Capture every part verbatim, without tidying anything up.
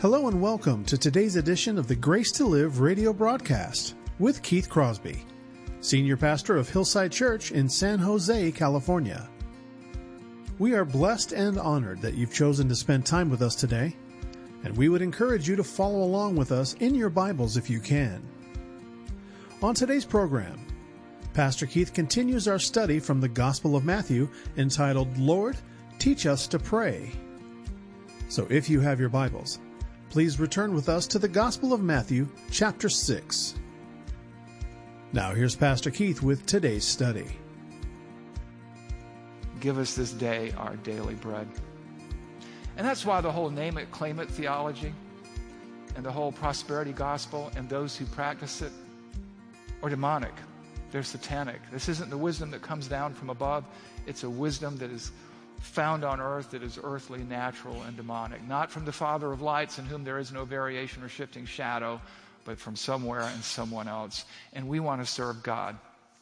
Hello and welcome to today's edition of the Grace to Live radio broadcast with Keith Crosby, Senior Pastor of Hillside Church in San Jose, California. We are blessed and honored that you've chosen to spend time with us today, and we would encourage you to follow along with us in your Bibles if you can. On today's program, Pastor Keith continues our study from the Gospel of Matthew entitled, Lord, Teach Us to Pray. So if you have your Bibles, please return with us to the Gospel of Matthew, chapter six. Now here's Pastor Keith with today's study. Give us this day our daily bread. And that's why the whole name it, claim it theology and the whole prosperity gospel and those who practice it are demonic. They're satanic. This isn't the wisdom that comes down from above. It's a wisdom that is found on earth that is earthly, natural, and demonic. Not from the Father of lights in whom there is no variation or shifting shadow, but from somewhere and someone else. And we want to serve God.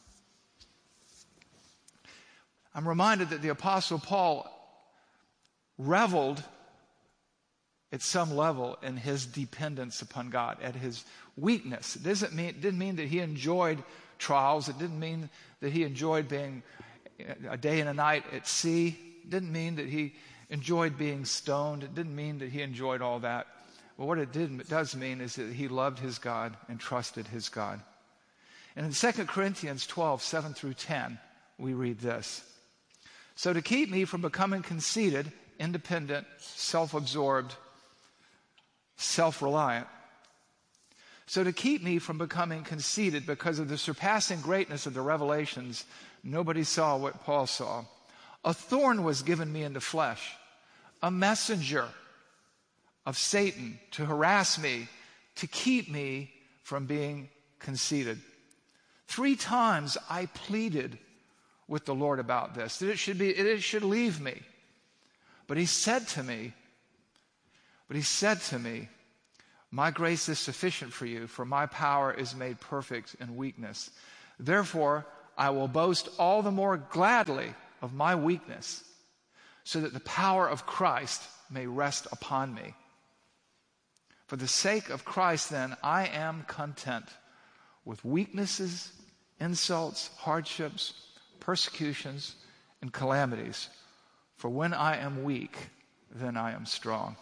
I'm reminded that the Apostle Paul reveled at some level in his dependence upon God, at his weakness. It doesn't mean, it didn't mean that he enjoyed trials. It didn't mean that he enjoyed being a day and a night at sea. It didn't mean that he enjoyed being stoned. It didn't mean that he enjoyed all that. But what it did, it does mean is that he loved his God and trusted his God. And in Second Corinthians twelve, seven through ten, we read this. So to keep me from becoming conceited, independent, self-absorbed, self-reliant, so to keep me from becoming conceited because of the surpassing greatness of the revelations, nobody saw what Paul saw. A thorn was given me in the flesh, a messenger of Satan to harass me, to keep me from being conceited. Three times I pleaded with the Lord about this, that it should be, it should leave me. But he said to me, but he said to me, my grace is sufficient for you, for my power is made perfect in weakness. Therefore, I will boast all the more gladly of my weakness, so that the power of Christ may rest upon me. For the sake of Christ, then, I am content with weaknesses, insults, hardships, persecutions, and calamities. For when I am weak, then I am strong.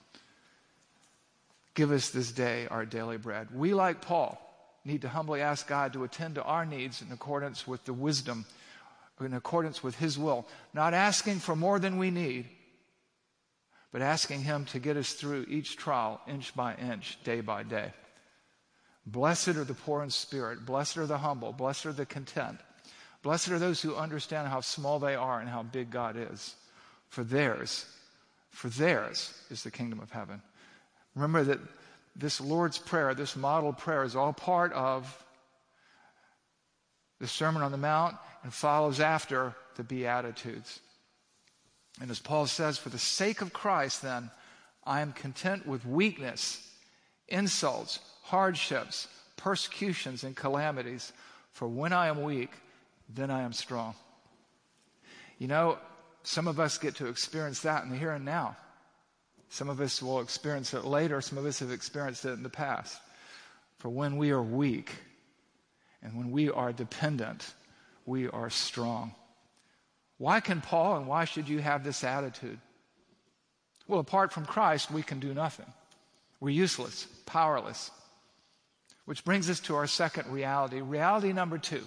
Give us this day our daily bread. We, like Paul, need to humbly ask God to attend to our needs in accordance with the wisdom, in accordance with his will. Not asking for more than we need, but asking him to get us through each trial, inch by inch, day by day. Blessed are the poor in spirit. Blessed are the humble. Blessed are the content. Blessed are those who understand how small they are and how big God is. For theirs, for theirs is the kingdom of heaven. Remember that this Lord's Prayer, this model prayer, is all part of the Sermon on the Mount and follows after the Beatitudes. And as Paul says, for the sake of Christ, then, I am content with weakness, insults, hardships, persecutions, and calamities. For when I am weak, then I am strong. You know, some of us get to experience that in the here and now. Some of us will experience it later. Some of us have experienced it in the past. For when we are weak and when we are dependent, we are strong. Why can Paul and why should you have this attitude? Well, apart from Christ, we can do nothing. We're useless, powerless. Which brings us to our second reality. Reality number two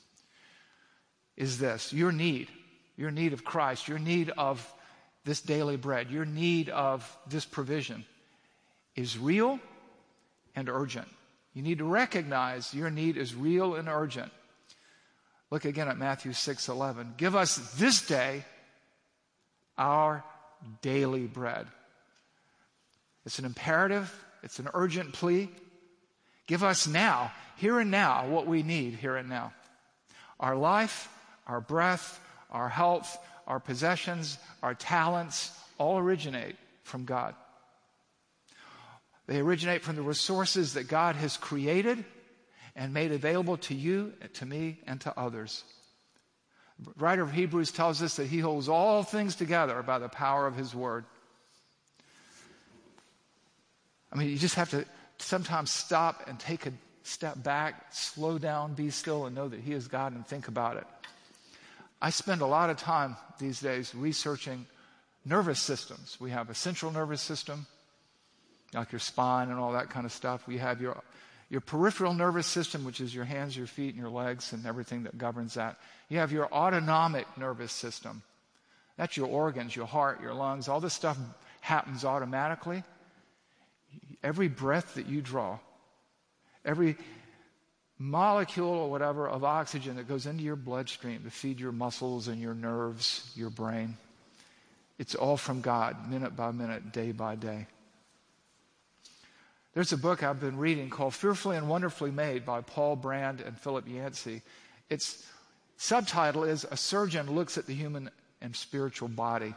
is this: your need, your need of Christ, your need of this daily bread, your need of this provision is real and urgent. You need to recognize your need is real and urgent. Look again at Matthew six eleven. Give us this day our daily bread. It's an imperative. It's an urgent plea. Give us now, here and now, what we need here and now. Our life, our breath, our health, our possessions, our talents, all originate from God. They originate from the resources that God has created and made available to you, to me, and to others. The writer of Hebrews tells us that he holds all things together by the power of his word. I mean, you just have to sometimes stop and take a step back, slow down, be still, and know that He is God and think about it. I spend a lot of time these days researching nervous systems. We have a central nervous system, like your spine and all that kind of stuff. We have your your peripheral nervous system, which is your hands, your feet, and your legs, and everything that governs that. You have your autonomic nervous system. That's your organs, your heart, your lungs. All this stuff happens automatically. Every breath that you draw, every molecule or whatever of oxygen that goes into your bloodstream to feed your muscles and your nerves, your brain, it's all from God, minute by minute, day by day. There's a book I've been reading called Fearfully and Wonderfully Made by Paul Brand and Philip Yancey. Its subtitle is A Surgeon Looks at the Human and Spiritual Body.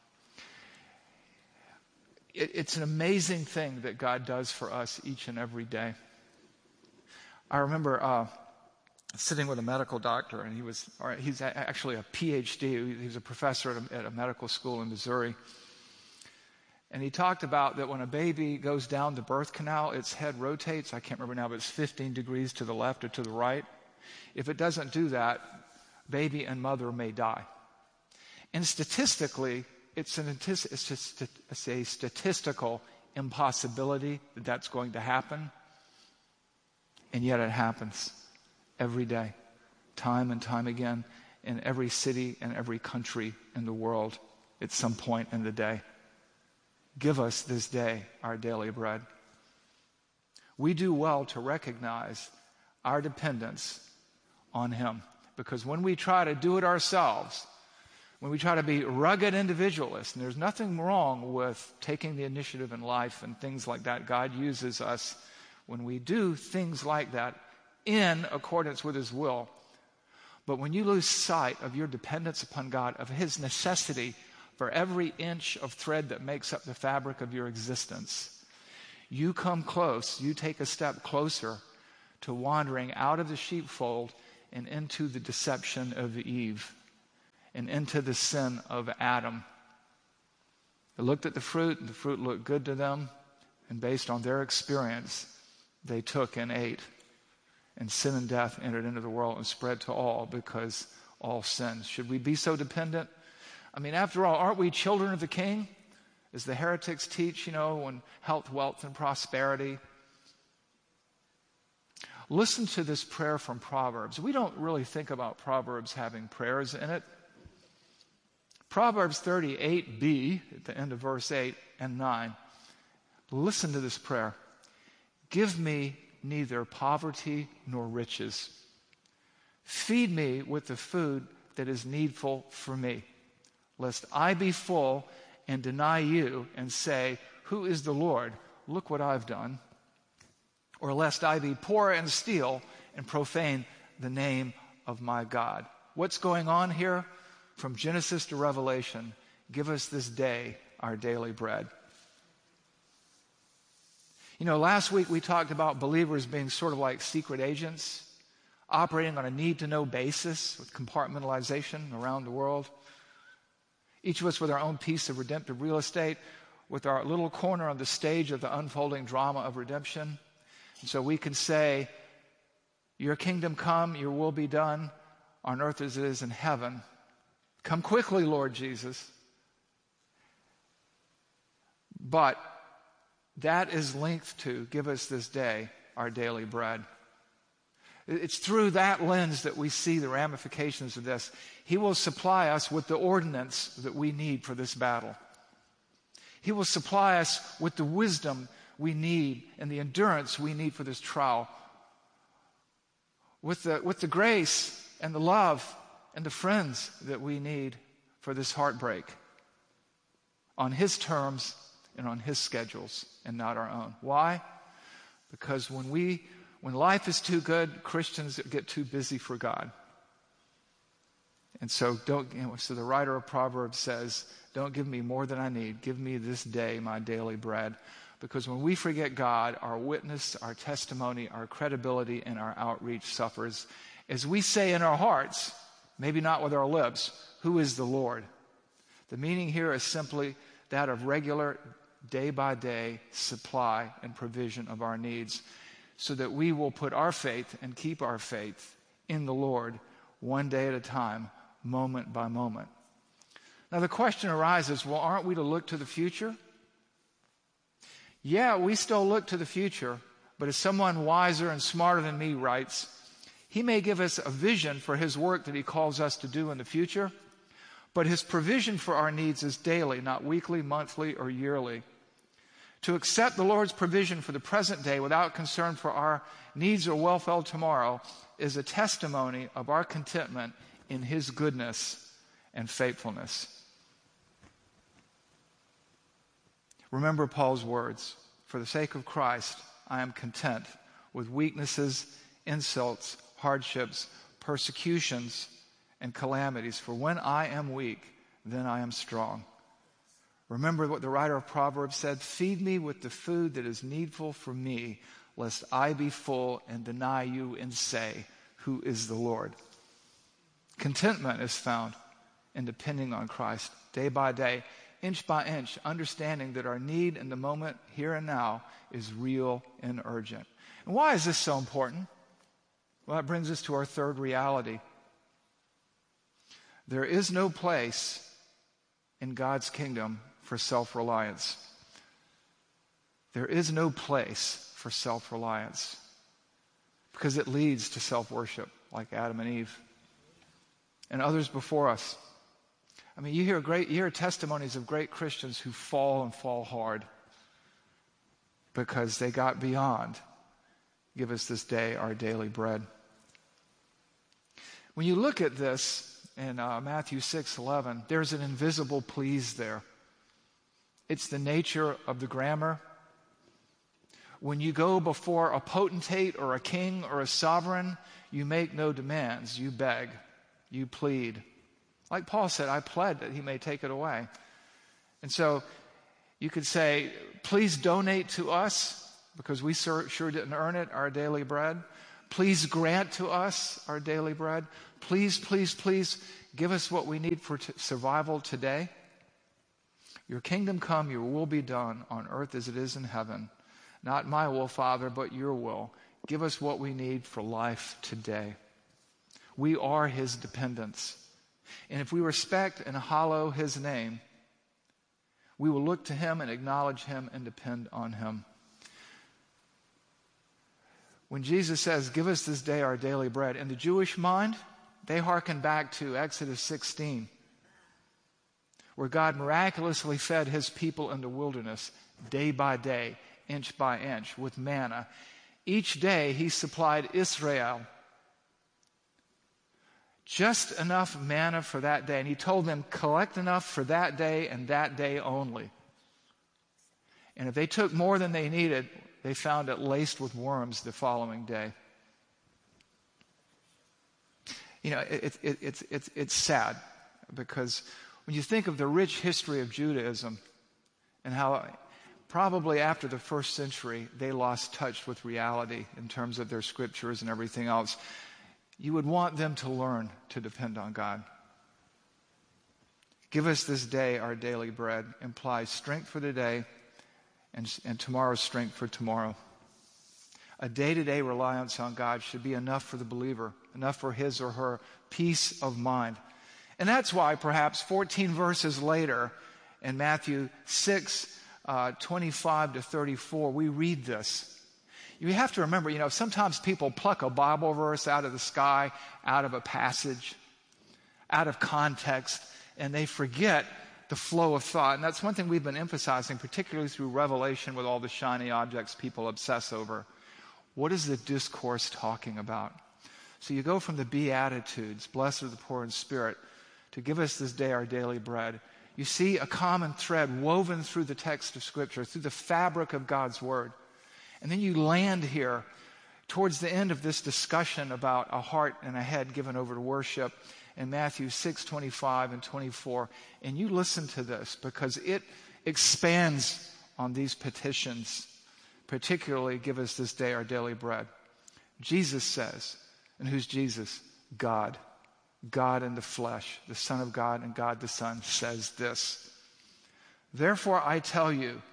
It, it's an amazing thing that God does for us each and every day. I remember uh, sitting with a medical doctor, and he was, or he's actually a P H D. He was a professor at a, at a medical school in Missouri. And he talked about that when a baby goes down the birth canal, its head rotates. I can't remember now, but it's fifteen degrees to the left or to the right. If it doesn't do that, baby and mother may die. And statistically, it's, an, it's, just, it's a statistical impossibility that that's going to happen. And yet it happens every day, time and time again, in every city and every country in the world at some point in the day. Give us this day our daily bread. We do well to recognize our dependence on Him, because when we try to do it ourselves, when we try to be rugged individualists, and there's nothing wrong with taking the initiative in life and things like that. God uses us when we do things like that in accordance with His will. But when you lose sight of your dependence upon God, of His necessity for every inch of thread that makes up the fabric of your existence, you come close, you take a step closer to wandering out of the sheepfold and into the deception of Eve and into the sin of Adam. They looked at the fruit, and the fruit looked good to them, and based on their experience, they took and ate. And sin and death entered into the world and spread to all because all sinned. Should we be so dependent? I mean, after all, aren't we children of the King? As the heretics teach, you know, when health, wealth, and prosperity. Listen to this prayer from Proverbs. We don't really think about Proverbs having prayers in it. Proverbs thirty-eight b, at the end of verse eight and nine. Listen to this prayer. Give me neither poverty nor riches. Feed me with the food that is needful for me, lest I be full and deny you and say, who is the Lord? Look what I've done. Or lest I be poor and steal and profane the name of my God. What's going on here? From Genesis to Revelation, give us this day our daily bread. You know, last week we talked about believers being sort of like secret agents, operating on a need-to-know basis with compartmentalization around the world. Each of us with our own piece of redemptive real estate, with our little corner on the stage of the unfolding drama of redemption. And so we can say, your kingdom come, your will be done on earth as it is in heaven. Come quickly, Lord Jesus. But that is linked to give us this day our daily bread. It's through that lens that we see the ramifications of this. He will supply us with the ordinance that we need for this battle. He will supply us with the wisdom we need and the endurance we need for this trial. With the, with the grace and the love and the friends that we need for this heartbreak. On His terms and on His schedules and not our own. Why? Because when we When life is too good, Christians get too busy for God. And so don't, you know, so the writer of Proverbs says, don't give me more than I need. Give me this day my daily bread. Because when we forget God, our witness, our testimony, our credibility, and our outreach suffers. As we say in our hearts, maybe not with our lips, who is the Lord? The meaning here is simply that of regular, day by day supply and provision of our needs, so that we will put our faith and keep our faith in the Lord one day at a time, moment by moment. Now the question arises, well, aren't we to look to the future? Yeah, we still look to the future, but as someone wiser and smarter than me writes, he may give us a vision for his work that he calls us to do in the future, but his provision for our needs is daily, not weekly, monthly, or yearly. To accept the Lord's provision for the present day without concern for our needs or welfare tomorrow is a testimony of our contentment in his goodness and faithfulness. Remember Paul's words, "For the sake of Christ, I am content with weaknesses, insults, hardships, persecutions, and calamities. For when I am weak, then I am strong." Remember what the writer of Proverbs said, "Feed me with the food that is needful for me, lest I be full and deny you and say, 'Who is the Lord?'" Contentment is found in depending on Christ day by day, inch by inch, understanding that our need in the moment, here and now, is real and urgent. And why is this so important? Well, that brings us to our third reality. There is no place in God's kingdom for self-reliance. There is no place for self-reliance because it leads to self-worship, like Adam and Eve and others before us. I mean, you hear great, you hear testimonies of great Christians who fall and fall hard because they got beyond, "Give us this day our daily bread." When you look at this in uh, Matthew six eleven, there's an invisible please there. It's the nature of the grammar. When you go before a potentate or a king or a sovereign, you make no demands. You beg. You plead. Like Paul said, "I pled that he may take it away." And so you could say, "Please donate to us because we sure, sure didn't earn it, our daily bread. Please grant to us our daily bread. Please, please, please give us what we need for t- survival today. Your kingdom come, your will be done on earth as it is in heaven. Not my will, Father, but your will. Give us what we need for life today." We are his dependents. And if we respect and hallow his name, we will look to him and acknowledge him and depend on him. When Jesus says, "Give us this day our daily bread," in the Jewish mind, they hearken back to Exodus sixteen, where God miraculously fed his people in the wilderness day by day, inch by inch, with manna. Each day he supplied Israel just enough manna for that day. And he told them, collect enough for that day and that day only. And if they took more than they needed, they found it laced with worms the following day. You know, it, it, it's, it's, it's sad because when you think of the rich history of Judaism and how probably after the first century they lost touch with reality in terms of their scriptures and everything else, you would want them to learn to depend on God. "Give us this day our daily bread" implies strength for today and, and tomorrow's strength for tomorrow. A day-to-day reliance on God should be enough for the believer, enough for his or her peace of mind. And that's why perhaps fourteen verses later in Matthew six, uh, twenty-five to thirty-four, we read this. You have to remember, you know, sometimes people pluck a Bible verse out of the sky, out of a passage, out of context, and they forget the flow of thought. And that's one thing we've been emphasizing, particularly through Revelation with all the shiny objects people obsess over. What is the discourse talking about? So you go from the Beatitudes, "Blessed are the poor in spirit," to "Give us this day our daily bread." You see a common thread woven through the text of Scripture, through the fabric of God's Word. And then you land here towards the end of this discussion about a heart and a head given over to worship in Matthew six, twenty-five and twenty-four. And you listen to this because it expands on these petitions, particularly "Give us this day our daily bread." Jesus says, and who's Jesus? God. God in the flesh, the Son of God and God the Son says this, "Therefore I tell you,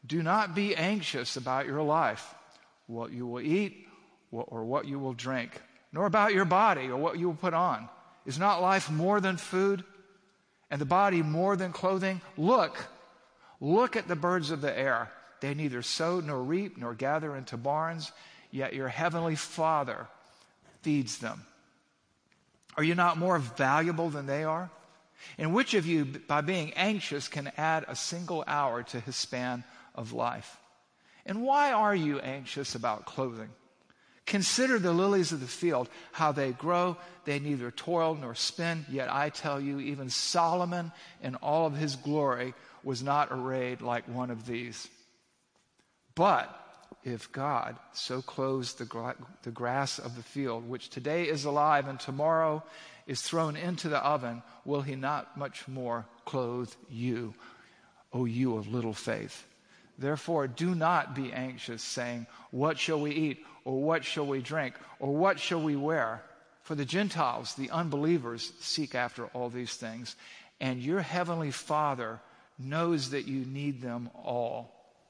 Do not be anxious about your life, what you will eat or what you will drink, nor about your body or what you will put on. Is not life more than food, and the body more than clothing? Look, look at the birds of the air. They neither sow nor reap nor gather into barns, yet your heavenly Father feeds them. Are you not more valuable than they are? And which of you, by being anxious, can add a single hour to his span of life? And why are you anxious about clothing? Consider the lilies of the field, how they grow. They neither toil nor spin. Yet I tell you, even Solomon in all of his glory was not arrayed like one of these. But if God so clothes the, gra- the grass of the field, which today is alive and tomorrow is thrown into the oven, will he not much more clothe you, O you of little faith? Therefore, do not be anxious, saying, what shall we eat? Or what shall we drink? Or what shall we wear? For the Gentiles, the unbelievers, seek after all these things, and your heavenly Father knows that you need them all.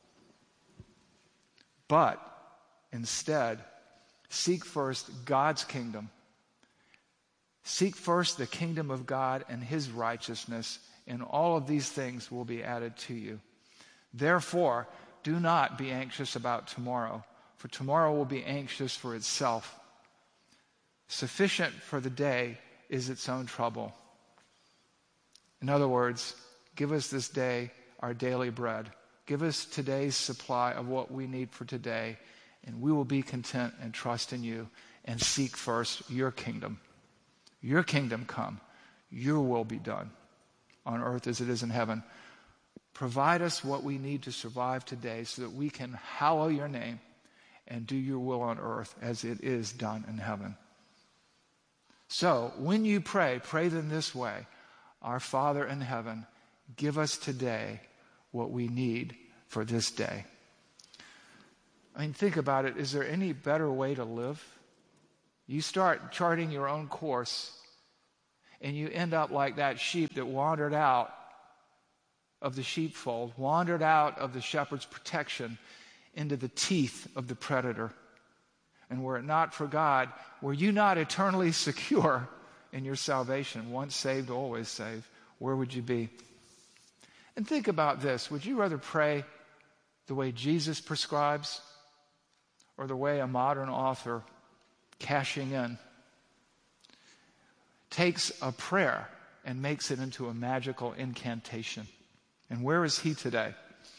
But instead, seek first God's kingdom. Seek first the kingdom of God and his righteousness, and all of these things will be added to you. Therefore, do not be anxious about tomorrow, for tomorrow will be anxious for itself. Sufficient for the day is its own trouble. In other words, give us this day our daily bread. Give us today's supply of what we need for today, and we will be content and trust in you and seek first your kingdom. Your kingdom come, your will be done on earth as it is in heaven. Provide us what we need to survive today so that we can hallow your name and do your will on earth as it is done in heaven. So when you pray, pray them this way. Our Father in heaven, give us today what we need for this day. I mean, think about it. Is there any better way to live? You start charting your own course, and you end up like that sheep that wandered out of the sheepfold, wandered out of the shepherd's protection into the teeth of the predator. And were it not for God, were you not eternally secure in your salvation, once saved, always saved, where would you be? And think about this. Would you rather pray the way Jesus prescribes or the way a modern author, cashing in, takes a prayer and makes it into a magical incantation? And where is he today?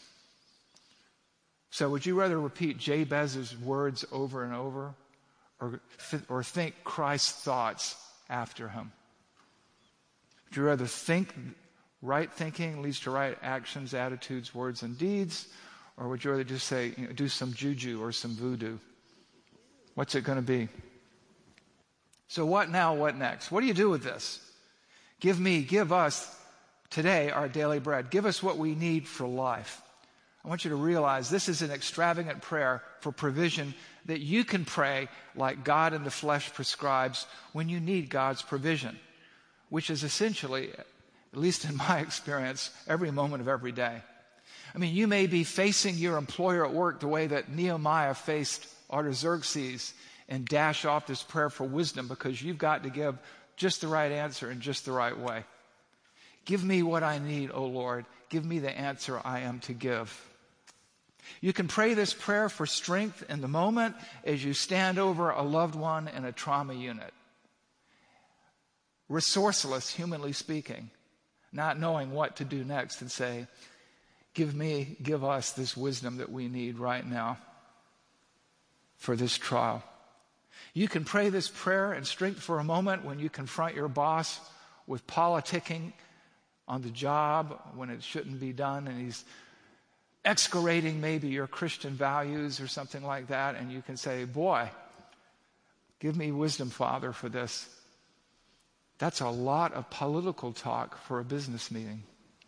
So would you rather repeat Jabez's words over and over, or, or think Christ's thoughts after him? Would you rather think right thinking leads to right actions, attitudes, words, and deeds? Or would you rather just say, you know, do some juju or some voodoo? What's it going to be? So what now, what next? What do you do with this? Give me, give us today our daily bread. Give us what we need for life. I want you to realize this is an extravagant prayer for provision that you can pray like God in the flesh prescribes when you need God's provision, which is essentially, at least in my experience, every moment of every day. I mean, you may be facing your employer at work the way that Nehemiah faced Artaxerxes and dash off this prayer for wisdom because you've got to give just the right answer in just the right way. Give me what I need, O Lord. Give me the answer I am to give. You can pray this prayer for strength in the moment as you stand over a loved one in a trauma unit. Resourceless, humanly speaking, not knowing what to do next, and say, give me, give us this wisdom that we need right now for this trial. You can pray this prayer in strength for a moment when you confront your boss with politicking on the job when it shouldn't be done, and he's excoriating maybe your Christian values or something like that, and you can say, boy, give me wisdom, Father, for this. That's a lot of political talk for a business meeting.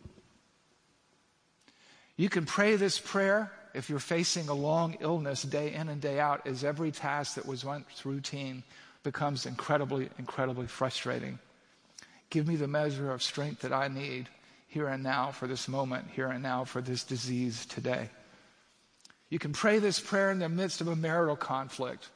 You can pray this prayer if you're facing a long illness day in and day out, as every task that was once routine becomes incredibly, incredibly frustrating. Give me the measure of strength that I need here and now for this moment, here and now for this disease today. You can pray this prayer in the midst of a marital conflict.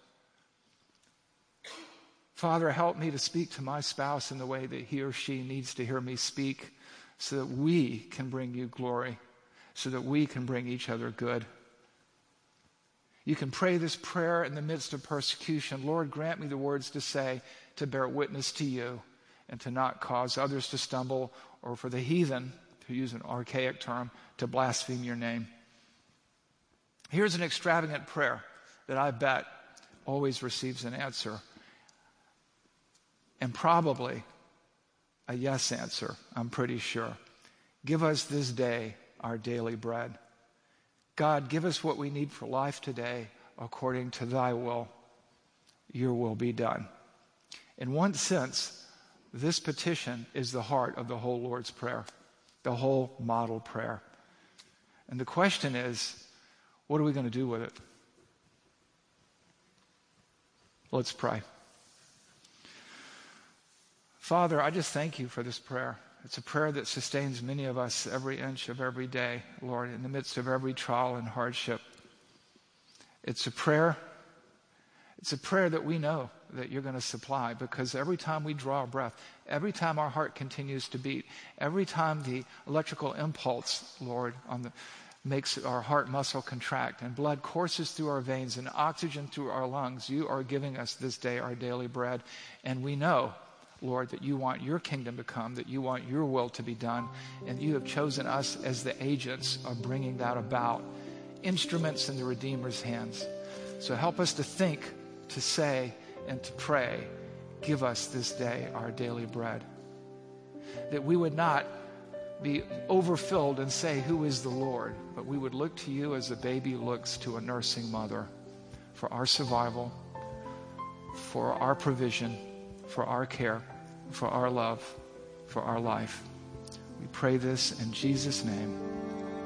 Father, help me to speak to my spouse in the way that he or she needs to hear me speak, so that we can bring you glory, so that we can bring each other good. You can pray this prayer in the midst of persecution. Lord, grant me the words to say to bear witness to you and to not cause others to stumble, or for the heathen, to use an archaic term, to blaspheme your name. Here's an extravagant prayer that I bet always receives an answer, and probably a yes answer, I'm pretty sure. Give us this day our daily bread. God, give us what we need for life today according to thy will. Your will be done. In one sense, this petition is the heart of the whole Lord's Prayer, the whole model prayer. And the question is, what are we going to do with it? Let's pray. Father, I just thank you for this prayer. It's a prayer that sustains many of us every inch of every day, Lord, in the midst of every trial and hardship. It's a prayer, it's a prayer that we know that you're going to supply, because every time we draw a breath, every time our heart continues to beat, every time the electrical impulse, Lord, on the makes our heart muscle contract and blood courses through our veins and oxygen through our lungs, you are giving us this day our daily bread. And we know, Lord, that you want your kingdom to come, that you want your will to be done, and you have chosen us as the agents of bringing that about, instruments in the Redeemer's hands. So help us to think, to say, and to pray, give us this day our daily bread. That we would not be overfilled and say, who is the Lord? But we would look to you as a baby looks to a nursing mother for our survival, for our provision, for our care, for our love, for our life. We pray this in Jesus' name.